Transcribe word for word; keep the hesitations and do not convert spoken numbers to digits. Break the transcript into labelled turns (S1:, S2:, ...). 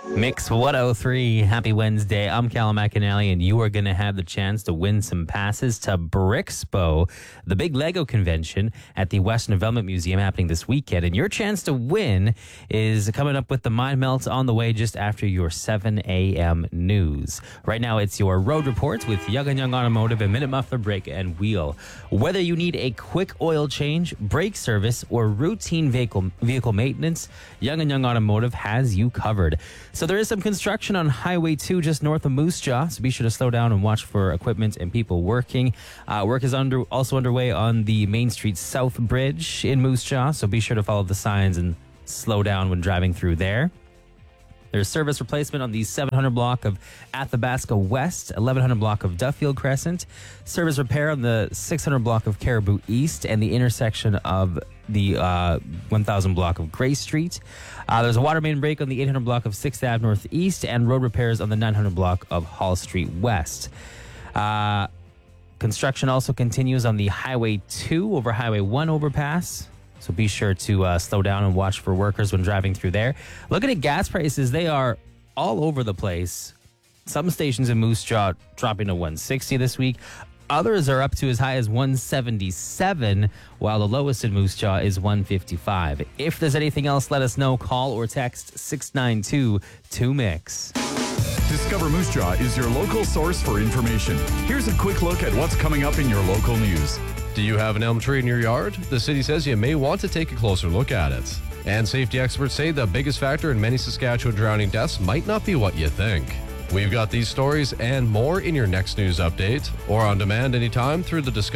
S1: Mix one oh three. Happy Wednesday. I'm Callum McAnally, and you are going to have the chance to win some passes to Brixpo, the big Lego convention at the Western Development Museum happening this weekend. And your chance to win is coming up with the Mind Melt on the way just after your seven a.m. news. Right now, it's your road reports with Young and Young Automotive and Minute Muffler Brake and Wheel. Whether you need a quick oil change, brake service, or routine vehicle, vehicle maintenance, Young and Young Automotive has you covered. So there is some construction on Highway two just north of Moose Jaw, so be sure to slow down and watch for equipment and people working. Uh, work is under also underway on the Main Street South Bridge in Moose Jaw, so be sure to follow the signs and slow down when driving through there. There's service replacement on the seven hundred block of Athabasca West, eleven hundred block of Duffield Crescent, service repair on the six hundred block of Caribou East, and the intersection of the uh, one thousand block of Gray Street. Uh, there's a water main break on the eight hundred block of sixth Avenue Northeast, and road repairs on the nine hundred block of Hall Street West. Uh, construction also continues on the Highway two over Highway one overpass. So be sure to uh, slow down and watch for workers when driving through there. Looking at gas prices, they are all over the place. Some stations in Moose Jaw dropping to one sixty this week. Others are up to as high as one seventy-seven, while the lowest in Moose Jaw is one fifty-five. If there's anything else, let us know. Call or text six nine two two mix.
S2: Discover Moose Jaw is your local source for information. Here's a quick look at what's coming up in your local news.
S3: Do you have an elm tree in your yard? The city says you may want to take a closer look at it. And safety experts say the biggest factor in many Saskatchewan drowning deaths might not be what you think. We've got these stories and more in your next news update or on demand anytime through the Discover